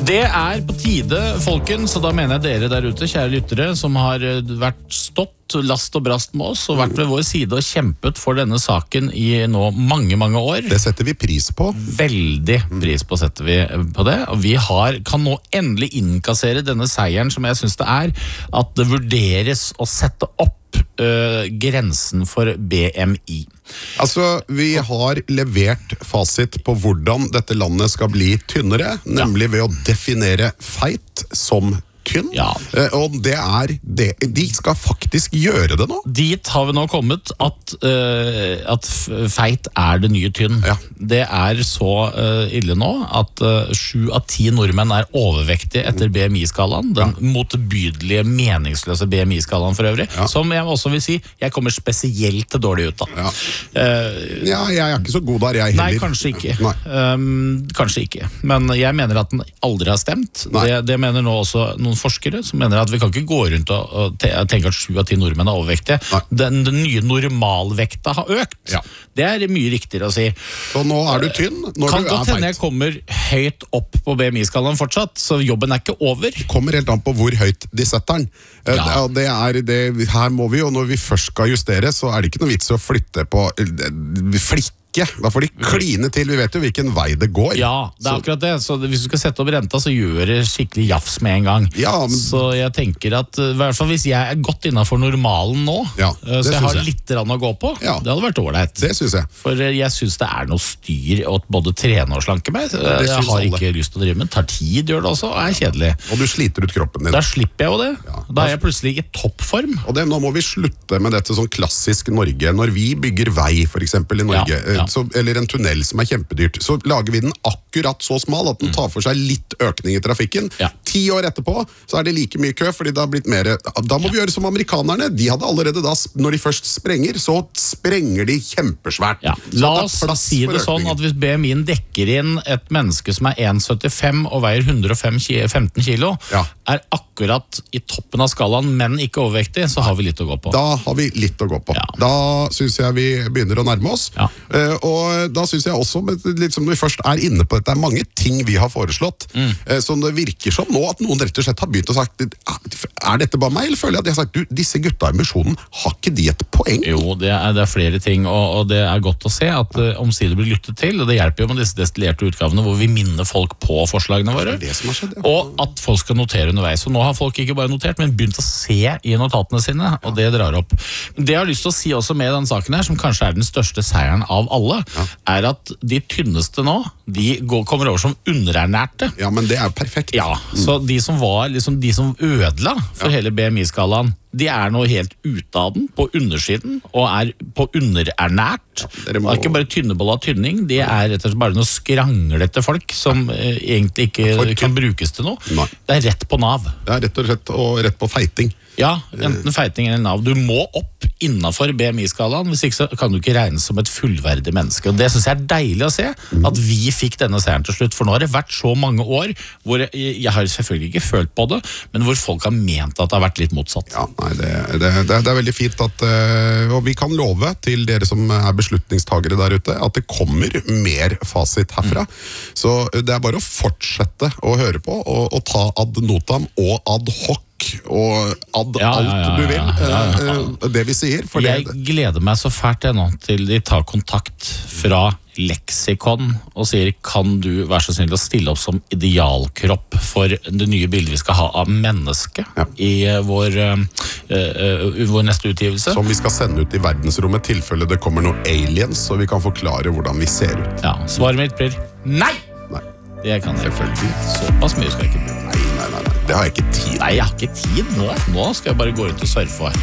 Det på tide, folkens, så da mener jeg dere der ute, kjære lyttere, som har stått last og brast med oss, og vært ved vår side og kjempet for denne saken i nå mange, mange år. Det setter vi pris på. Veldig pris på setter vi på det, og vi kan nå endelig innkassere denne seieren som jeg synes det at det vurderes å sette opp grensen for BMI. Altså, vi har levert fasit på hvordan dette landet skal bli tynnere, nemlig ved å definere feit som tynn. Ja. Og de skal faktisk gjøre det nå. Dit har vi nå kommet at feit det nye tynn. Ja. Det så ille nå at 7 av 10 nordmenn overvektige etter BMI-skalaen. Den motbydelige, meningsløse BMI-skalaen for øvrig. Ja. Som jeg også vil si, jeg kommer spesielt til dårlig ut av. Ja. Jeg ikke så god der, jeg heller. Nei, kanskje ikke. Kanskje ikke. Men jeg mener at den aldri har stemt. Det mener nå også noen forskere som mener at vi kan ikke gå rundt og tenke at 7 av 10 nordmenn overvektige. Den nye normalvekta har økt. Ja. Det mye riktigere å si. Så nå du tynn når kan du godt hende jeg kommer høyt opp på BMI-skalaen fortsatt, så jobben ikke over. Det kommer helt an på hvor høyt de setter den. Ja. Her må vi jo, når vi først skal justere, så det ikke noe vits å flytte på flikke. Da får de kline til, vi vet jo hvilken vei det går. Ja, det akkurat det. Så hvis du skal sette opp renta, så gjør det skikkelig jafs med en gang. Ja, men så jeg tenker at, i hvert fall hvis jeg godt innenfor normalen nå, så jeg har litt å gå på, det hadde vært overleit. Det synes jeg. For jeg synes det noe styr å både trene og slanke meg. Jeg har ikke lyst til å drive med. Tar tid, gjør det også, og kjedelig. Og du sliter ut kroppen din. Da slipper jeg jo det. Ja. Da jeg plutselig i toppform. Og nå må vi slutte med dette sånn klassisk Norge. Når vi bygger vei, for eksempel, i Norge, eller en tunnel som kjempedyrt, så lager vi den akkurat så smal at den tar for seg litt økning i trafikken. 10 år etterpå så det like mye kø, fordi det har blitt mer. Da må vi gjøre som amerikanerne. De hadde allerede da, når de først sprenger, så sprenger de kjempesvært. Ja. La oss si det sånn at hvis BMI-en dekker inn et menneske som 1,75 og veier 115 kilo, akkurat i toppen av skalaen, men ikke overvektig, så har vi litt å gå på. Da har vi litt å gå på. Ja. Da synes jeg vi begynner å nærme oss. Ja. Og da synes jeg også, litt som når vi først inne på dette, mange ting vi har foreslått, som det virker som nå at noen rett og slett har begynt å sagt, dette bare meg, eller føler jeg at de har sagt, disse gutta i misjonen, har ikke de et poeng? Jo, det flere ting, og det godt å se at omsider blir lyttet til, og det hjelper jo med disse destillerte utgavene, hvor vi minner folk på forslagene våre, det som har skjedd, og at folk skal notere underveis. Så nå har folk ikke bare notert, men begynt å se i notatene sine, og det drar opp. Det jeg har lyst til å si også med den saken her, som kanskje den største seieren av alle, at de tynneste nå, de kommer over som underernærte. Ja, men det jo perfekt. Ja, så de som var liksom de som ødela for hele BMI-skalaen, de nå helt ute av den, på undersiden, og på underernært. Og ikke bare tynneboll av tynning, de rett og slett bare noe skranglete folk som egentlig ikke kan brukes til noe. Nei. Det rett på nav. Det rett og slett, og rett på feiting. Ja, enten feiting eller nav. Du må opp innenfor BMI-skalaen, hvis ikke så kan du ikke regnes som et fullverdig menneske. Og det synes jeg deilig å se, at vi fikk denne seieren til slutt. For nå har det vært så mange år, hvor jeg har selvfølgelig ikke følt på det, men hvor folk har ment at det har vært litt motsatt. Ja, nei, det veldig fint at, og vi kan love til dere som beslutningstagere der ute, at det kommer mer fasit herfra. Så det bare å fortsette å høre på, og ta ad notam og ad hoc, og alt du vil, det vi sier. For jeg gleder meg så fælt nå til de tar kontakt fra Leksikon og sier, kan du være så snill å stille opp som idealkropp for det nye bildet vi skal ha av menneske i vår neste utgivelse. Som vi skal sende ut i verdensrommet, tilfelle det kommer noen aliens, så vi kan forklare hvordan vi ser ut. Ja, svaret mitt blir nei! Det kan jeg selvfølgelig. Såpass mye skal jeg ikke bruke. Nei. Det har jeg ikke tid. Nei, jeg har ikke tid nå. Nå skal jeg bare gå ut og surfe.